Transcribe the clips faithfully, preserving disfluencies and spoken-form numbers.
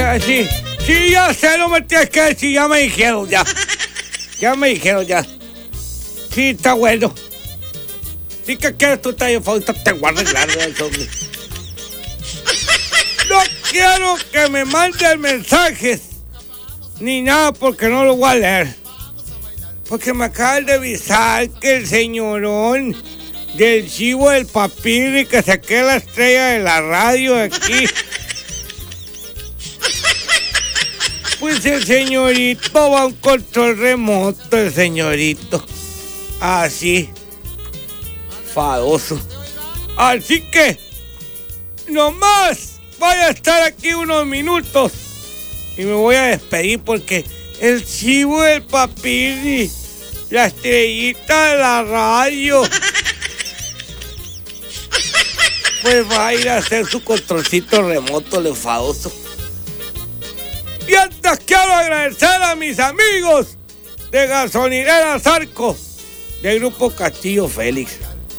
ya, sí. Sí, ya sé, no me tienes que decir, ya me dijeron, ya. Ya me dijeron, ya. Sí, está bueno. Sí, que quieres tú, tallo favorito, te voy a arreglar eso, hombre. No quiero que me manden mensajes ni nada porque no lo voy a leer. Porque me acaban de avisar que el señorón del chivo del papirri que saqué la estrella de la radio aquí. Pues el señorito va a un control remoto, el señorito. Así. Fadoso. Así que, nomás voy a estar aquí unos minutos y me voy a despedir porque el chivo del papirri, la estrellita de la radio, pues va a ir a hacer su controlcito remoto, el enfadoso. Y antes quiero agradecer a mis amigos de Gasolinera Zarco, del Grupo Castillo Félix,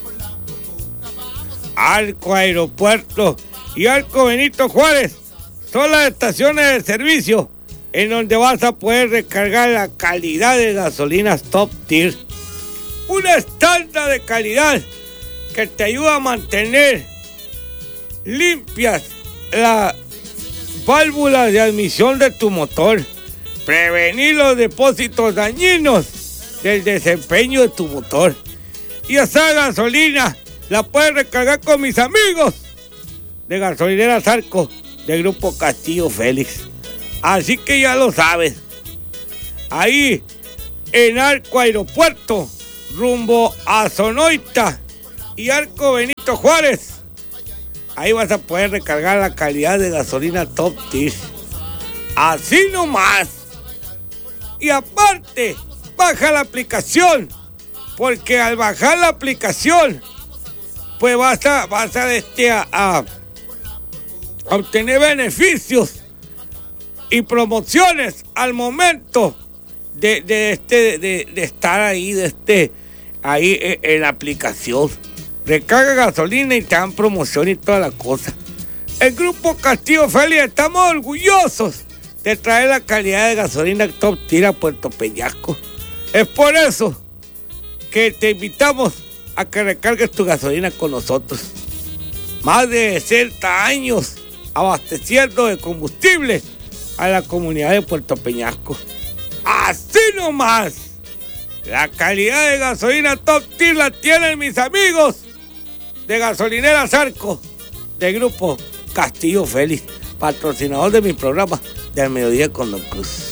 Arco Aeropuerto y Arco Benito Juárez. Son las estaciones de servicio en donde vas a poder recargar la calidad de gasolinas Top Tier. Un estándar de calidad que te ayuda a mantener limpias las válvulas de admisión de tu motor, prevenir los depósitos dañinos del desempeño de tu motor. Y esa gasolina la puedes recargar con mis amigos de Gasolinera Zarco, del Grupo Castillo Félix. Así que ya lo sabes. Ahí en Arco Aeropuerto, rumbo a Sonoita y Arco Benito Juárez, ahí vas a poder recargar la calidad de gasolina Top Tier. Así nomás. Y aparte, baja la aplicación, porque al bajar la aplicación, pues vas a, vas a, este, a, a obtener beneficios y promociones al momento de, de, este, de, de estar ahí, de este, ahí en, en la aplicación. Recarga gasolina y te dan promoción y toda la cosa. El Grupo Castillo Félix estamos orgullosos de traer la calidad de gasolina Top Tier a Puerto Peñasco. Es por eso que te invitamos a que recargues tu gasolina con nosotros. Más de sesenta años abasteciendo de combustible a la comunidad de Puerto Peñasco. Así nomás. La calidad de gasolina Top Tier la tienen mis amigos de Gasolinera Zarco, del Grupo Castillo Félix, patrocinador de mi programa del Mediodía con Don Cruz.